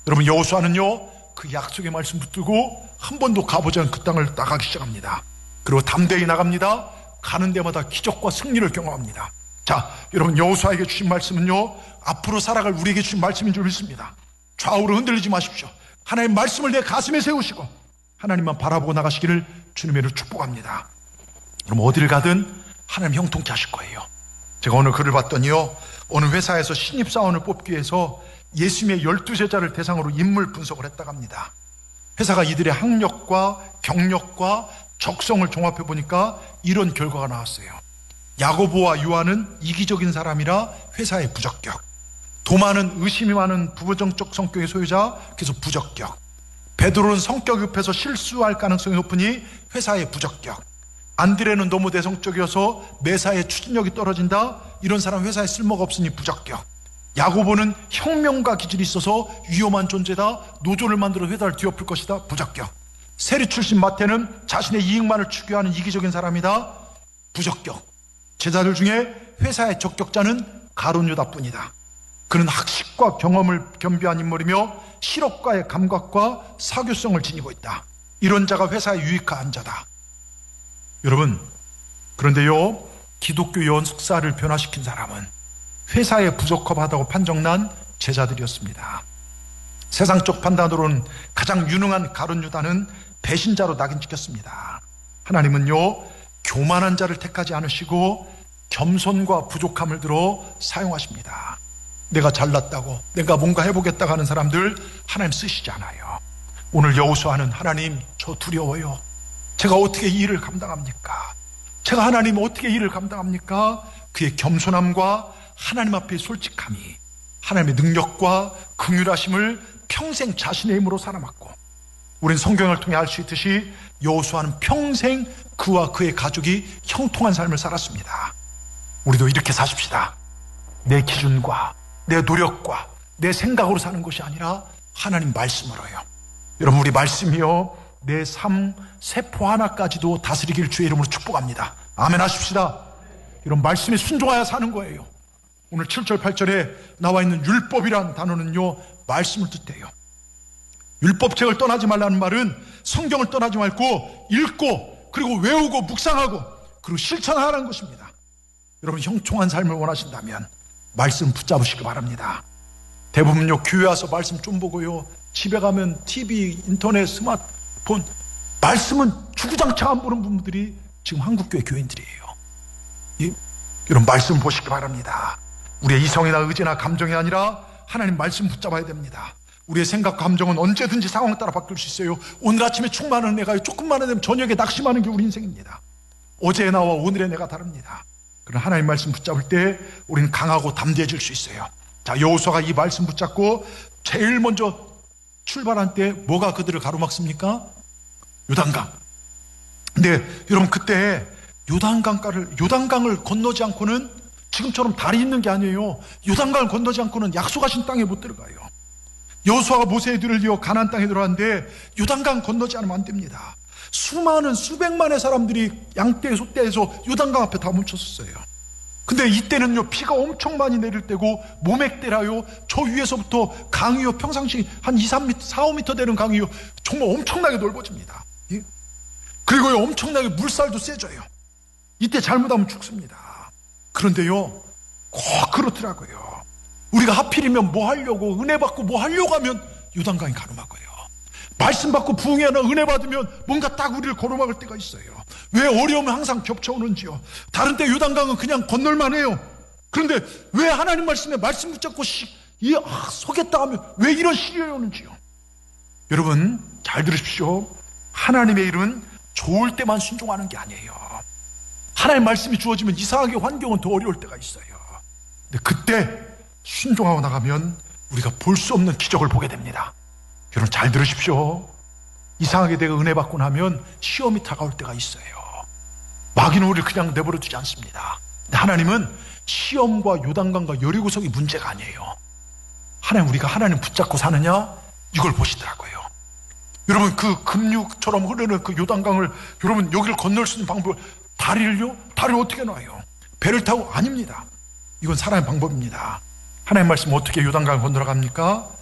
여러분, 여호수아는요 그 약속의 말씀 붙들고 한 번도 가보지 않은 그 땅을 나가기 시작합니다. 그리고 담대히 나갑니다. 가는 데마다 기적과 승리를 경험합니다. 자, 여러분, 여호수아에게 주신 말씀은요 앞으로 살아갈 우리에게 주신 말씀인 줄 믿습니다. 좌우로 흔들리지 마십시오. 하나님의 말씀을 내 가슴에 세우시고 하나님만 바라보고 나가시기를 주님의 이름으로 축복합니다. 그럼 어디를 가든 하나님 형통케 하실 거예요. 제가 오늘 글을 봤더니요, 어느 회사에서 신입사원을 뽑기 위해서 예수님의 12제자를 대상으로 인물 분석을 했다고 합니다. 회사가 이들의 학력과 경력과 적성을 종합해 보니까 이런 결과가 나왔어요. 야고보와 요한은 이기적인 사람이라 회사에 부적격. 도마는 의심이 많은 부부정적 성격의 소유자, 그래서 부적격. 베드로는 성격이 급해서 실수할 가능성이 높으니 회사에 부적격. 안드레는 너무 내성적이어서 매사에 추진력이 떨어진다, 이런 사람 회사에 쓸모가 없으니 부적격. 야고보는 혁명가 기질이 있어서 위험한 존재다, 노조를 만들어 회사를 뒤엎을 것이다, 부적격. 세리 출신 마태는 자신의 이익만을 추구하는 이기적인 사람이다, 부적격. 제자들 중에 회사의 적격자는 가룟 유다뿐이다. 그는 학식과 경험을 겸비한 인물이며 실업가의 감각과 사교성을 지니고 있다. 이런 자가 회사에 유익한 자다. 여러분, 그런데요, 기독교 연숙사를 변화시킨 사람은 회사에 부적합하다고 판정난 제자들이었습니다. 세상적 판단으로는 가장 유능한 가룟 유다는 배신자로 낙인 찍혔습니다. 하나님은요, 교만한 자를 택하지 않으시고 겸손과 부족함을 들어 사용하십니다. 내가 잘났다고, 내가 뭔가 해보겠다고 하는 사람들 하나님 쓰시지 않아요. 오늘 여호수아는 하나님, 저 두려워요. 제가 어떻게 이 일을 감당합니까? 제가 하나님 어떻게 이 일을 감당합니까? 그의 겸손함과 하나님 앞에 솔직함이 하나님의 능력과 긍휼하심을 평생 자신의 힘으로 살아왔고, 우린 성경을 통해 알 수 있듯이 여호수아는 평생 그와 그의 가족이 형통한 삶을 살았습니다. 우리도 이렇게 사십시다. 내 기준과 내 노력과 내 생각으로 사는 것이 아니라 하나님 말씀으로요. 여러분, 우리 말씀이요, 내 삶 세포 하나까지도 다스리길 주의 이름으로 축복합니다. 아멘 하십시다. 이런 말씀에 순종하여 사는 거예요. 오늘 7절 8절에 나와 있는 율법이란 단어는요, 말씀을 뜻해요. 율법책을 떠나지 말라는 말은 성경을 떠나지 말고 읽고, 그리고 외우고 묵상하고, 그리고 실천하라는 것입니다. 여러분, 형통한 삶을 원하신다면 말씀 붙잡으시기 바랍니다. 대부분요, 교회 와서 말씀 좀 보고요, 집에 가면 TV, 인터넷, 스마트폰, 말씀은 주구장창 안 보는 분들이 지금 한국교회 교인들이에요. 이런 말씀 보시기 바랍니다. 우리의 이성이나 의지나 감정이 아니라 하나님 말씀 붙잡아야 됩니다. 우리의 생각, 감정은 언제든지 상황 따라 바뀔 수 있어요. 오늘 아침에 충만한 내가 조금만 되면 저녁에 낙심하는 게 우리 인생입니다. 어제의 나와 오늘의 내가 다릅니다. 그러나 하나님 말씀 붙잡을 때 우리는 강하고 담대해질 수 있어요. 자, 여호수아가 이 말씀 붙잡고 제일 먼저 출발한 때 뭐가 그들을 가로막습니까? 요단강. 근데 여러분, 그때 요단강을 건너지 않고는, 지금처럼 다리 있는 게 아니에요. 요단강을 건너지 않고는 약속하신 땅에 못 들어가요. 여호수아가 모세의 뒤를 이어 가나안 땅에 들어갔는데 요단강 건너지 않으면 안 됩니다. 수많은 수백만의 사람들이 양떼 소떼에서 요단강 앞에 다 멈췄었어요. 근데 이때는요, 비가 엄청 많이 내릴 때고 모맥대라요, 저 위에서부터 강이요, 평상시 한 2, 3m, 4, 5m 되는 강이요, 정말 엄청나게 넓어집니다. 그리고요, 엄청나게 물살도 세져요. 이때 잘못하면 죽습니다. 그런데요, 꼭 그렇더라고요. 우리가 하필이면 뭐 하려고, 은혜 받고 뭐 하려고 하면 요단강이 가로막아요. 말씀 받고 부흥해나 은혜 받으면 뭔가 딱 우리를 가로막을 때가 있어요. 왜 어려움은 항상 겹쳐오는지요. 다른 때 요단강은 그냥 건널만 해요. 그런데 왜 하나님 말씀에 말씀 붙잡고 서겠다 하면 왜 이런 시련이 오는지요. 여러분, 잘 들으십시오. 하나님의 일은 좋을 때만 순종하는 게 아니에요. 하나님 말씀이 주어지면 이상하게 환경은 더 어려울 때가 있어요. 근데 그때 순종하고 나가면 우리가 볼 수 없는 기적을 보게 됩니다. 여러분, 잘 들으십시오. 이상하게 내가 은혜 받고 나면 시험이 다가올 때가 있어요. 마귀는 우리를 그냥 내버려 두지 않습니다. 근데 하나님은 시험과 요단강과 여리고성이 문제가 아니에요. 우리가 하나님 붙잡고 사느냐, 이걸 보시더라고요. 여러분, 그 금육처럼 흐르는 그 요단강을, 여러분, 여기를 건널 수 있는 방법을, 다리를 어떻게 놔요? 배를 타고? 아닙니다. 이건 사람의 방법입니다. 하나님 말씀 어떻게 요단강을 건너갑니까?